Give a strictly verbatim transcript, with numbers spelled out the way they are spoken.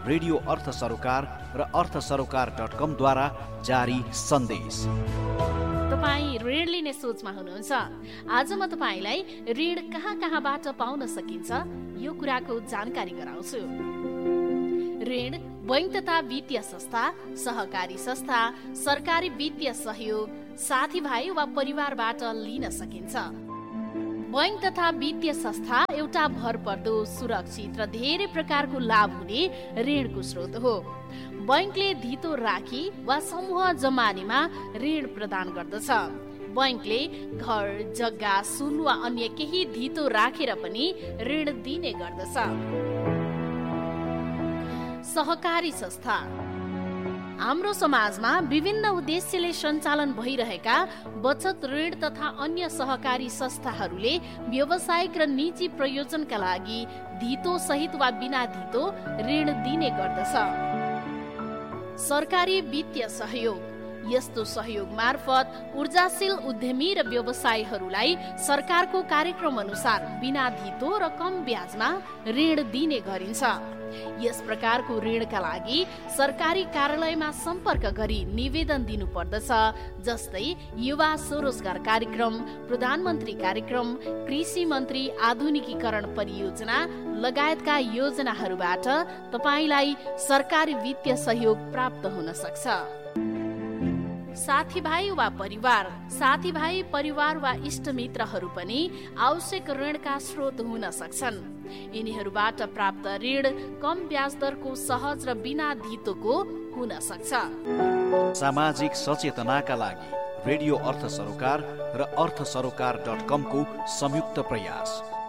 Radio अर्थ सरोकार र अर्थ सरोकार डट कम द्वारा जारी सन्देश। तपाईँ ऋण लिने सोचमा हुनुहुन्छ? आज म तपाईँलाई ऋण कहाँ कहाँबाट पाउन सकिन्छ यो कुराको जानकारी गराउँछु। ऋण बैंक तथा वित्तीय संस्था, सहकारी संस्था, सरकारी वित्तीय सहयोग, साथीभाइ वा परिवारबाट लिन सकिन्छ। बैंक तथा वित्तीय संस्था एउटा भरपर्दो, सुरक्षित र धेरै प्रकारको लाभ हुने ऋणको स्रोत हो। बैंकले धितो राखी वा समूह जमानीमा ऋण प्रदान गर्दछ। बैंकले घर, जग्गा, सुन वा अन्य केही धितो राखेर पनि ऋण दिने गर्दछ। सहकारी संस्था हाम्रो समाजमा विभिन्न उद्देश्यले सञ्चालन भइरहेका बचत, ऋण तथा अन्य सहकारी संस्थाहरूले व्यावसायिक र निजी प्रयोजनका लागि धितो सहित वा बिना धितो ऋण दिने गर्दछ। सरकारी वित्तीय सहयोग यस्तो सहयोग मार्फत ऊर्जाशील उद्यमी र व्यवसायीहरूलाई सरकारको कार्यक्रम अनुसार बिना धितो र कम ब्याजमा ऋण दिने गरिन्छ। यस प्रकारको ऋणका लागि सरकारी कार्यालयमा सम्पर्क गरी निवेदन दिनु पर्दछ। जस्तै युवा स्वरोजगार कार्यक्रम, प्रधानमन्त्री कार्यक्रम, कृषि मन्त्री आधुनिकीकरण परियोजना लगायतका योजनाहरूबाट तपाईलाई सरकारी वित्तीय सहयोग प्राप्त हुन सक्छ। साथीभाइ वा परिवार साथीभाइ परिवार वा इष्टमित्रहरू पनि आवश्यक ऋणका स्रोत हुन सक्छन्। यिनीहरूबाट प्राप्त ऋण कम ब्याज दरको, सहज र बिना धितोको हुन सक्छ। सामाजिक सचेतनाका लागि रेडियो अर्थ सरोकार र अर्थ सरोकार डट कम को संयुक्त प्रयास।